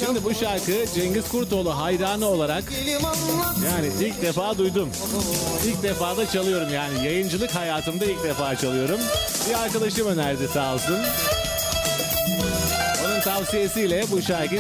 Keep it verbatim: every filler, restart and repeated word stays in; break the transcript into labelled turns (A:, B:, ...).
A: Şimdi bu şarkı Cengiz Kurtoğlu hayranı olarak yani ilk defa duydum. İlk defa da çalıyorum yani yayıncılık hayatımda ilk defa çalıyorum. Bir arkadaşım önerdi sağ olsun. Onun tavsiyesiyle bu şarkıyı